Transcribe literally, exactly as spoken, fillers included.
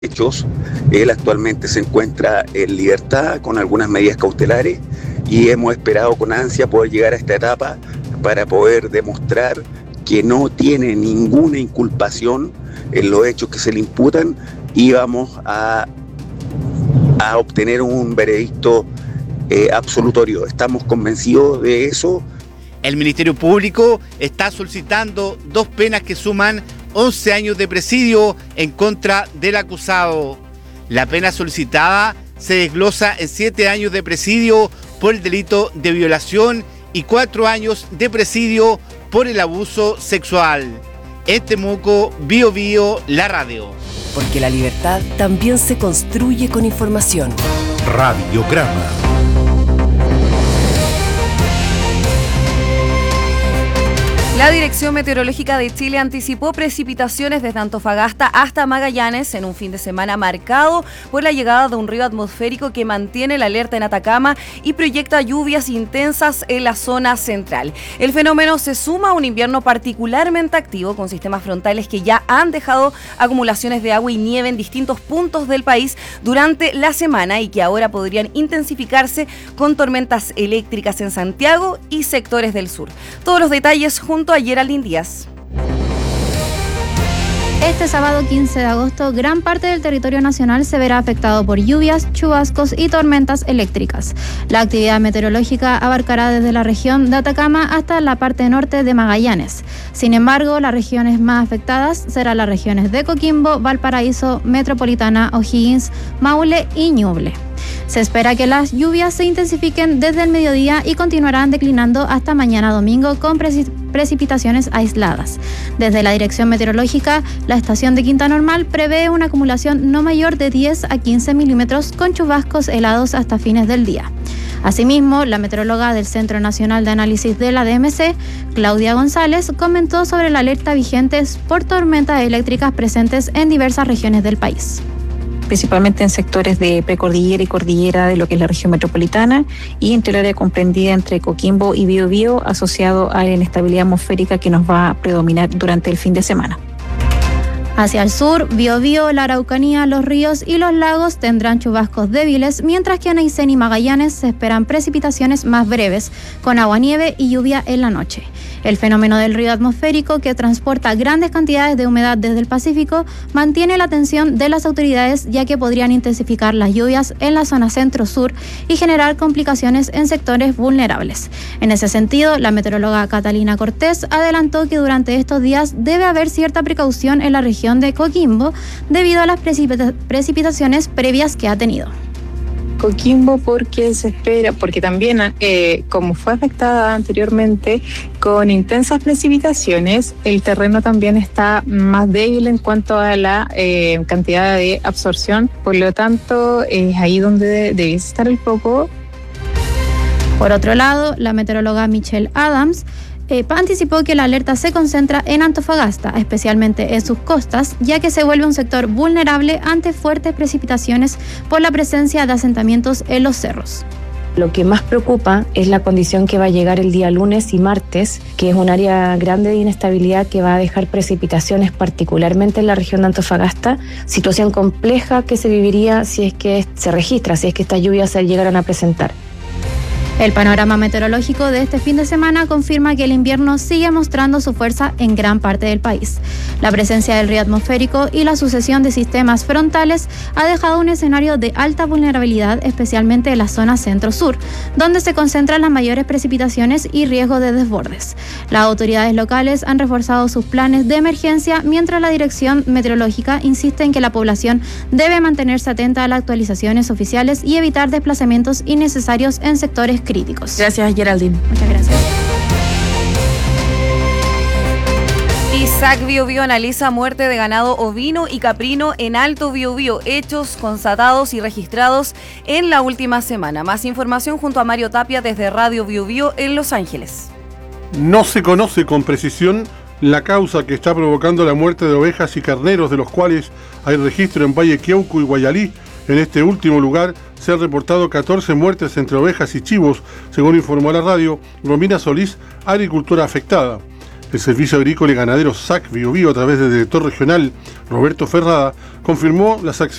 hechos. Él actualmente se encuentra en libertad con algunas medidas cautelares y hemos esperado con ansia poder llegar a esta etapa para poder demostrar que no tiene ninguna inculpación en los hechos que se le imputan y vamos a, a obtener un veredicto eh, absolutorio. Estamos convencidos de eso. El Ministerio Público está solicitando dos penas que suman once años de presidio en contra del acusado. La pena solicitada se desglosa en siete años de presidio por el delito de violación y cuatro años de presidio por el abuso sexual. En Temuco, Bio Bio, la radio. Porque la libertad también se construye con información. Radiograma. La Dirección Meteorológica de Chile anticipó precipitaciones desde Antofagasta hasta Magallanes en un fin de semana marcado por la llegada de un río atmosférico que mantiene la alerta en Atacama y proyecta lluvias intensas en la zona central. El fenómeno se suma a un invierno particularmente activo con sistemas frontales que ya han dejado acumulaciones de agua y nieve en distintos puntos del país durante la semana y que ahora podrían intensificarse con tormentas eléctricas en Santiago y sectores del sur. Todos los detalles junto a Geraldine Díaz. Este sábado quince de agosto, gran parte del territorio nacional se verá afectado por lluvias, chubascos y tormentas eléctricas. La actividad meteorológica abarcará desde la región de Atacama hasta la parte norte de Magallanes. Sin embargo, las regiones más afectadas serán las regiones de Coquimbo, Valparaíso, Metropolitana, O'Higgins, Maule y Ñuble. Se espera que las lluvias se intensifiquen desde el mediodía y continuarán declinando hasta mañana domingo con precipitaciones aisladas. Desde la Dirección Meteorológica, la estación de Quinta Normal prevé una acumulación no mayor de diez a quince milímetros con chubascos helados hasta fines del día. Asimismo, la meteoróloga del Centro Nacional de Análisis de la D M C, Claudia González, comentó sobre la alerta vigente por tormentas eléctricas presentes en diversas regiones del país. Principalmente en sectores de precordillera y cordillera de lo que es la región metropolitana y entre el área comprendida entre Coquimbo y Bio Bio, asociado a la inestabilidad atmosférica que nos va a predominar durante el fin de semana. Hacia el sur, Biobío, la Araucanía, los ríos y los lagos tendrán chubascos débiles, mientras que en Aysén y Magallanes se esperan precipitaciones más breves, con aguanieve y lluvia en la noche. El fenómeno del río atmosférico, que transporta grandes cantidades de humedad desde el Pacífico, mantiene la atención de las autoridades, ya que podrían intensificar las lluvias en la zona centro-sur y generar complicaciones en sectores vulnerables. En ese sentido, la meteoróloga Catalina Cortés adelantó que durante estos días debe haber cierta precaución en la región de Coquimbo debido a las precipita- precipitaciones previas que ha tenido. Coquimbo porque se espera, porque también eh, como fue afectada anteriormente con intensas precipitaciones, el terreno también está más débil en cuanto a la eh, cantidad de absorción, por lo tanto es ahí donde de, debe estar el foco. Por otro lado, la meteoróloga Michelle Adams Eh, anticipó que la alerta se concentra en Antofagasta, especialmente en sus costas, ya que se vuelve un sector vulnerable ante fuertes precipitaciones por la presencia de asentamientos en los cerros. Lo que más preocupa es la condición que va a llegar el día lunes y martes, que es un área grande de inestabilidad que va a dejar precipitaciones particularmente en la región de Antofagasta, situación compleja que se viviría si es que se registra, si es que estas lluvias se llegaran a presentar. El panorama meteorológico de este fin de semana confirma que el invierno sigue mostrando su fuerza en gran parte del país. La presencia del río atmosférico y la sucesión de sistemas frontales ha dejado un escenario de alta vulnerabilidad, especialmente en la zona centro-sur, donde se concentran las mayores precipitaciones y riesgo de desbordes. Las autoridades locales han reforzado sus planes de emergencia, mientras la Dirección Meteorológica insiste en que la población debe mantenerse atenta a las actualizaciones oficiales y evitar desplazamientos innecesarios en sectores críticos. Gracias, Geraldine. Muchas gracias. Isaac Biobío analiza muerte de ganado ovino y caprino en Alto Biobío, hechos constatados y registrados en la última semana. Más información junto a Mario Tapia desde Radio Biobío en Los Ángeles. No se conoce con precisión la causa que está provocando la muerte de ovejas y carneros, de los cuales hay registro en Valle Quiauco y Guayalí. En este último lugar se han reportado catorce muertes entre ovejas y chivos, según informó la radio Romina Solís, agricultora afectada. El Servicio Agrícola y Ganadero S A C Biobío, a través del director regional Roberto Ferrada, confirmó las acciones